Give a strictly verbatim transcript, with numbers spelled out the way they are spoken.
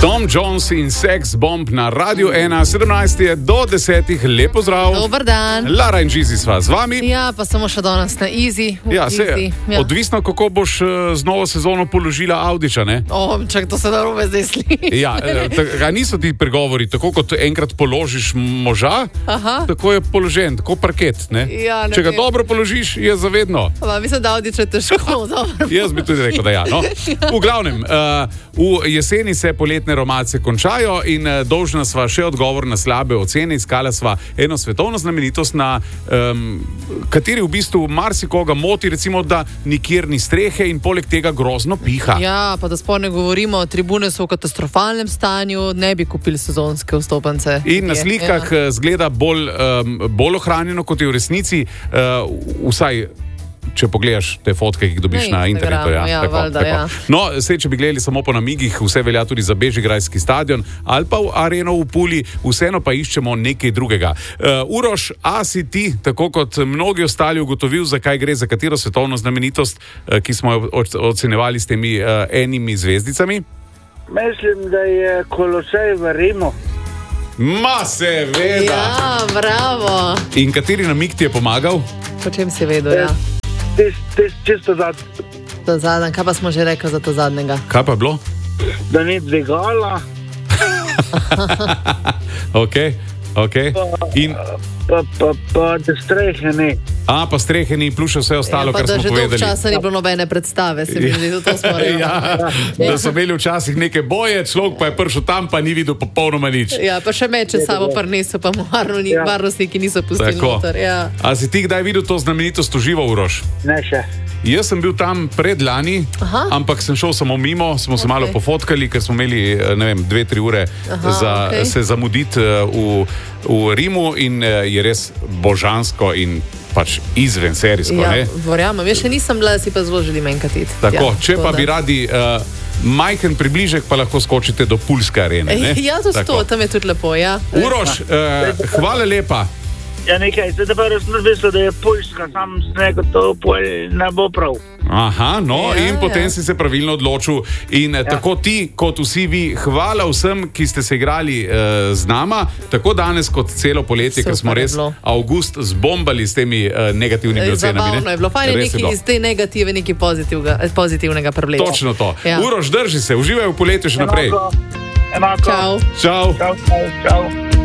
Tom Jones in Sex Bomb na Radiu ena, sedemnajst do desetih, lepo zdrav. Dober dan. Lara in Žizi sva z vami. Ja, pa samo še danes na Easy. Ja, se, easy. Ja. Odvisno, kako boš z novo sezono položila Audiča, ne? O, čak, to se narobe zdaj sliši. Ja, ta, niso ti pregovori, tako kot enkrat položiš moža, Aha. tako je položen, tako parket, ne? Ja, ne Če ga vem. dobro položiš, je zavedno. Pa, mislim, da Audič je težko. Jaz bi tudi rekel, da ja. No? V glavnem, uh, v jeseni se poletne romace končajo in uh, dolžna sva še odgovor na slabe ocene. Iskala sva eno svetovno znamenitost, na um, kateri v bistvu marsikoga moti, recimo, da nikjer ni strehe in poleg tega grozno piha. Ja, pa da sploh ne govorimo, tribune so v katastrofalnem stanju, ne bi kupili sezonske vstopnice. In na slikah ja. zgleda bolj, um, bolj ohranjeno, kot je v resnici, uh, vsaj če pogledaš te fotke, ki jih dobiš na, na internetu. Ja, ja, tako, valda, tako. Ja. No, sej, če bi gledali samo po namigih, vse velja tudi za Bežigrajski stadion ali pa v Areno v Puli, vseeno pa iščemo nekaj drugega. Uh, Uroš, a si ti, tako kot mnogi ostali, ugotovil, zakaj gre, za katero svetovno znamenitost, uh, ki smo jo ocenjevali s temi uh, enimi zvezdicami? Mislim, da je Kolosej v Rimu. Ma, seveda! Ja, bravo! In kateri namig ti je pomagal? Po čem si vedel, ja? Tis, tis, čisto zadnji. To zadnje, kaj pa smo že rekli za to zadnjega? Kaj pa je bilo? Da ni dvigala. Ok, ok. In... Pa, pa, pa, da strehe ni. A, pa strehe ni, plus še vse ostalo, ja, kar smo povedali. Pa da že dolgo časa ni bilo nobene predstave, se mi zdi, da to smo rekli. Ja, da so imeli včasih neke boje, človek pa je prišel tam, pa ni videl popolnoma nič. Ja, pa še meče samo prinesel, pa mu Ja. varnostniki niso pustili Tako. noter. Ja. A si ti kdaj videl to znamenitost v živo, Uroš? Ne še. Jaz sem bil tam predlani, Aha. ampak sem šel samo mimo, smo se Ok. malo pofotkali, ker smo imeli, ne vem, dve, tri ure Aha, za ok. se zamuditi eh, v, v Rimu in eh, je res božansko in pač izven serijsko, Ja, ne? verjamem. Jaz še nisem bila, si pa zelo želim enkrat iti. Tako, ja, če to pa da. bi radi uh, majhen približek, pa lahko skočite do Pulske arene. Ne? Ja, to Tako. sto, tam je tudi lepo, ja. Uroš, uh, hvala lepa. Ja, nekaj, zdaj pa res mislil, da je Poljska, sam sem rekel, to pol ne bo prav. Aha, no, Ja, in potem ja. si se pravilno odločil. In ja. tako ti, kot vsi vi, hvala vsem, ki ste se igrali uh, z nama, tako danes kot celo poletje, ker smo Super je res bilo. avgust zbombali s temi uh, negativnimi ocenami. Zabavno je bilo, fajn je Res nekaj bilo. iz te negative, nekaj pozitivnega, pozitivnega prevleči. Točno to. Ja. Uroš, drži se, uživaj v poletju še naprej. Enako. Enako. Čau. Čau. Čau, čau, čau.